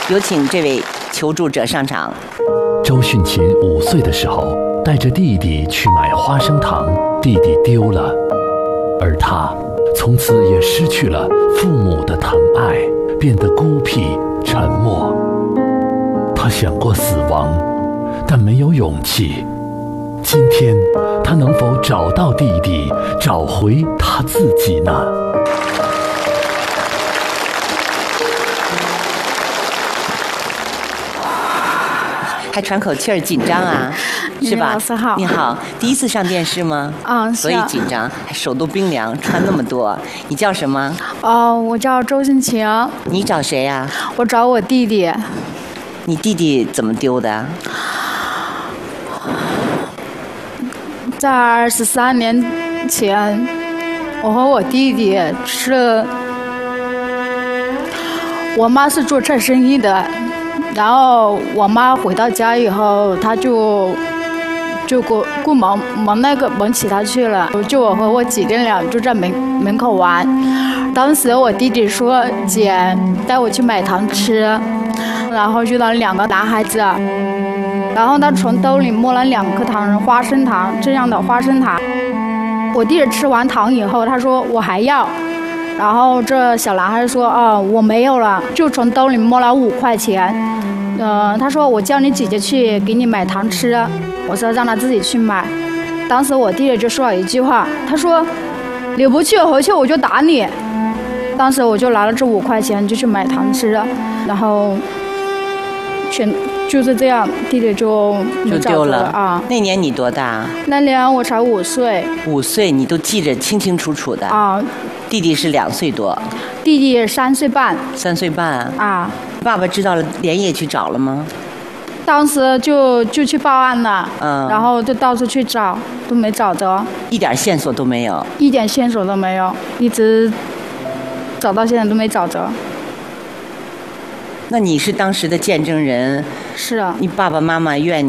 有请这位求助者上场。 周训琴5岁的时候，带着弟弟去买花生糖，弟弟丢了，而他从此也失去了父母的疼爱，变得孤僻沉默。他想过死亡，但没有勇气。今天他能否找到弟弟，找回他自己呢？ 还喘口气儿，紧张啊，是吧？ 老师好。 你好，第一次上电视吗？ 是。 所以紧张，手都冰凉，穿那么多。你叫什么？ 我叫周新晴。 你找谁呀？ 我找我弟弟。 你弟弟怎么丢的？ 在23年前，我和我弟弟我妈是做菜生意的。然后我妈回到家以后，她就顾忙起她去了，就我和我姐弟俩就在门口玩。当时我弟弟说：“姐，带我去买糖吃。”然后遇到2个男孩子，然后他从兜里摸了2颗糖，花生糖这样的花生糖。我弟弟吃完糖以后，他说我还要。然后这小男孩说：“我没有了。”就从兜里摸了5块钱。他说：“我叫你姐姐去给你买糖吃。”我说：“让他自己去买。”当时我弟弟就说了一句话，他说：“你不去，回去我就打你。”当时我就拿了这5块钱就去买糖吃，然后就是这样，弟弟就丢了啊。 那年你多大？ 那年我才5岁。 5岁你都记着清清楚楚的啊。 弟弟是2岁多。 弟弟3岁半。 3岁半啊。 爸爸知道了，连夜去找了吗？ 当时就去报案了。然后就到处去找，都没找着。 一点线索都没有。 一点线索都没有，一直找到现在都没找着。 那你是当时的见证人。 是啊。 你爸爸妈妈愿